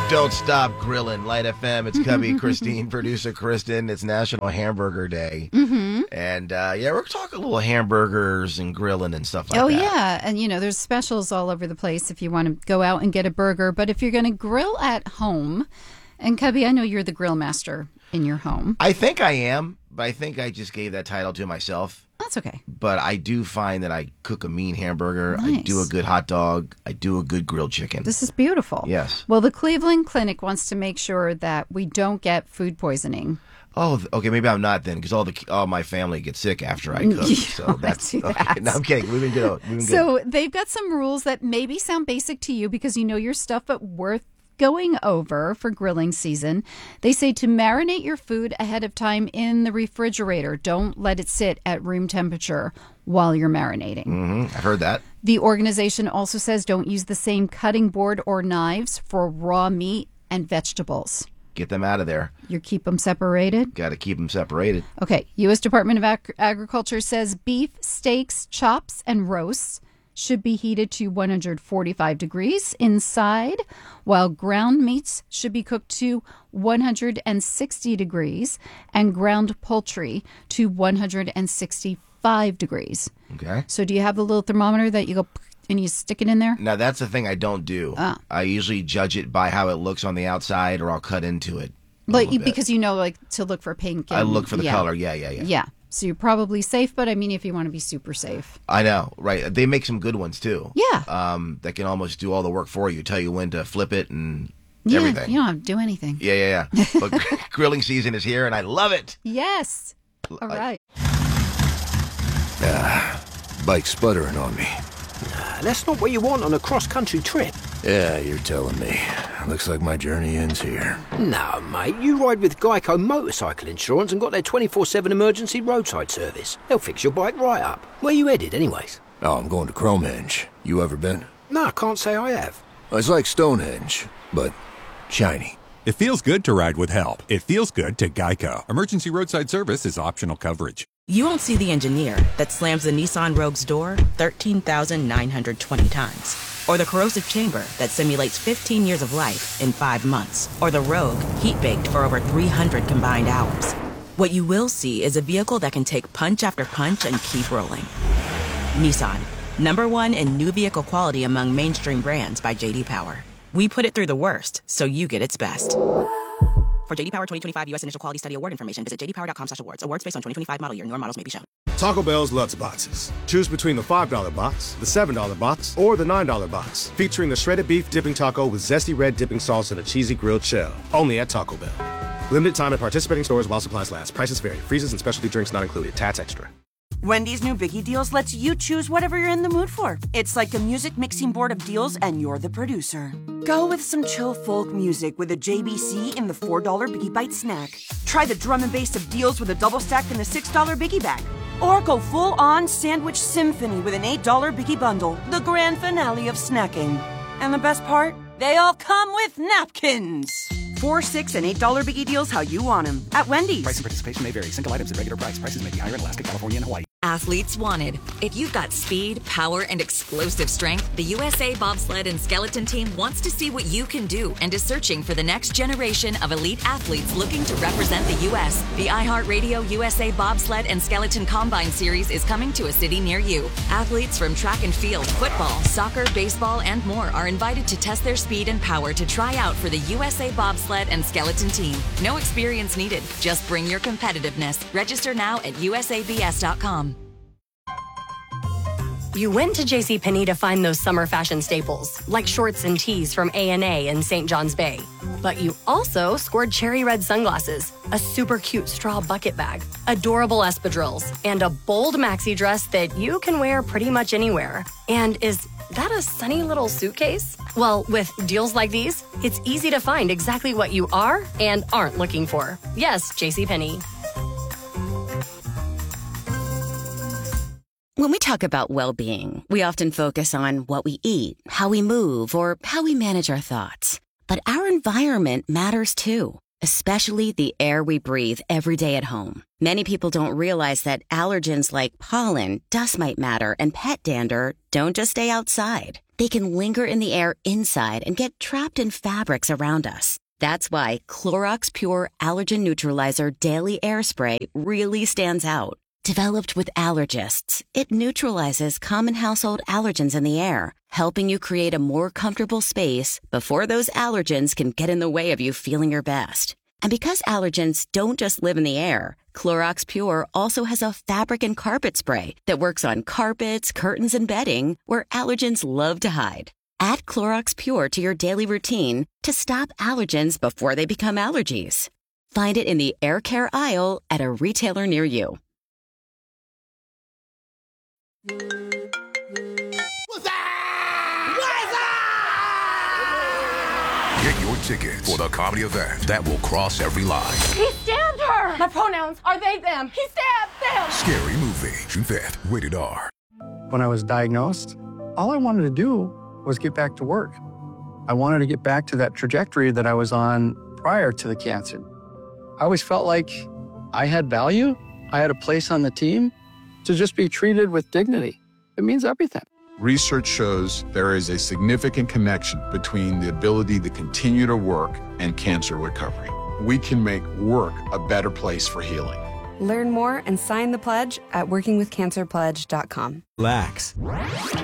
Don't stop grilling. Light FM. It's Cubby, Christine, producer Kristen. It's National Hamburger Day. Mm-hmm. And, we're talking a little hamburgers and grilling and stuff like that. Oh, yeah. And, there's specials all over the place if you want to go out and get a burger. But if you're going to grill at home, and Cubby, I know you're the grill master in your home. I think I am, but I think I just gave that title to myself. That's okay. But I do find that I cook a mean hamburger. Nice. I do a good hot dog. I do a good grilled chicken. This is beautiful. Yes. Well, the Cleveland Clinic wants to make sure that we don't get food poisoning. Oh, okay. Maybe I'm not then, because all my family gets sick after I cook. So that's okay. No, I'm kidding. We've been good. So they've got some rules that maybe sound basic to you because you know your stuff, but worth going over for grilling season. They say to marinate your food ahead of time in the refrigerator. Don't let it sit at room temperature while you're marinating. Mm-hmm. I've heard that. The organization also says don't use the same cutting board or knives for raw meat and vegetables. Get them out of there. You keep them separated? Got to keep them separated. Okay. U.S. Department of Agriculture says beef, steaks, chops, and roasts should be heated to 145 degrees inside, while ground meats should be cooked to 160 degrees and ground poultry to 165 degrees. Okay. So do you have the little thermometer that you go and you stick it in there? Now, that's the thing I don't do. I usually judge it by how it looks on the outside, or I'll cut into it. Because to look for pink. I look for the color. Yeah. So you're probably safe, but if you want to be super safe. I know, right? They make some good ones too. Yeah. That can almost do all the work for you, tell you when to flip it and Yeah, everything. you don't have to do anything. Yeah. But grilling season is here, and I love it. Yes. All right. Bike's sputtering on me. That's not what you want on a cross-country trip. Yeah, you're telling me. Looks like my journey ends here. No, mate, you ride with Geico Motorcycle Insurance and got their 24/7 emergency roadside service. They'll fix your bike right up. Where you headed, anyways? Oh, I'm going to Cromenge. You ever been? No, I can't say I have. It's like Stonehenge, but shiny. It feels good to ride with help. It feels good to Geico. Emergency roadside service is optional coverage. You won't see the engineer that slams the Nissan Rogue's door 13,920 times. Or the corrosive chamber that simulates 15 years of life in 5 months. Or the Rogue heat-baked for over 300 combined hours. What you will see is a vehicle that can take punch after punch and keep rolling. Nissan, #1 in new vehicle quality among mainstream brands by J.D. Power. We put it through the worst, so you get its best. For J.D. Power 2025 U.S. Initial Quality Study Award information, visit jdpower.com/awards. Awards based on 2025 model year. Newer models may be shown. Taco Bell's Lutz Boxes. Choose between the $5 box, the $7 box, or the $9 box. Featuring the shredded beef dipping taco with zesty red dipping sauce and a cheesy grilled shell. Only at Taco Bell. Limited time at participating stores while supplies last. Prices vary. Freezes and specialty drinks not included. Tats extra. Wendy's new Biggie Deals lets you choose whatever you're in the mood for. It's like a music mixing board of deals, and you're the producer. Go with some chill folk music with a JBC in the $4 Biggie Bite snack. Try the drum and bass of deals with a double stack in the $6 Biggie Bag. Or go full-on sandwich symphony with an $8 Biggie Bundle, the grand finale of snacking. And the best part? They all come with napkins. $4, $6, and $8 Biggie Deals how you want them at Wendy's. Price and participation may vary. Single items at regular price. Prices may be higher in Alaska, California, and Hawaii. Athletes wanted. If you've got speed, power, and explosive strength, the USA Bobsled and Skeleton Team wants to see what you can do and is searching for the next generation of elite athletes looking to represent the U.S. The iHeartRadio USA Bobsled and Skeleton Combine Series is coming to a city near you. Athletes from track and field, football, soccer, baseball, and more are invited to test their speed and power to try out for the USA Bobsled and Skeleton Team. No experience needed. Just bring your competitiveness. Register now at usabs.com. You went to JCPenney to find those summer fashion staples, like shorts and tees from A&A in St. John's Bay. But you also scored cherry red sunglasses, a super cute straw bucket bag, adorable espadrilles, and a bold maxi dress that you can wear pretty much anywhere. And is that a sunny little suitcase? Well, with deals like these, it's easy to find exactly what you are and aren't looking for. Yes, JCPenney. When we talk about well-being, we often focus on what we eat, how we move, or how we manage our thoughts. But our environment matters too. especially the air we breathe every day at home. Many people don't realize that allergens like pollen, dust mite matter, and pet dander don't just stay outside. They can linger in the air inside and get trapped in fabrics around us. That's why Clorox Pure Allergen Neutralizer Daily Air Spray really stands out. Developed with allergists, it neutralizes common household allergens in the air, helping you create a more comfortable space before those allergens can get in the way of you feeling your best. And because allergens don't just live in the air, Clorox Pure also has a fabric and carpet spray that works on carpets, curtains, and bedding where allergens love to hide. Add Clorox Pure to your daily routine to stop allergens before they become allergies. Find it in the air care aisle at a retailer near you. Get your tickets for the comedy event that will cross every line. He stabbed her! My pronouns are they, them. He stabbed them! Scary Movie, June 5th, rated R. When I was diagnosed, all I wanted to do was get back to work. I wanted to get back to that trajectory that I was on prior to the cancer. I always felt like I had value, I had a place on the team. To just be treated with dignity, it means everything. Research shows there is a significant connection between the ability to continue to work and cancer recovery. We can make work a better place for healing. Learn more and sign the pledge at workingwithcancerpledge.com. Relax.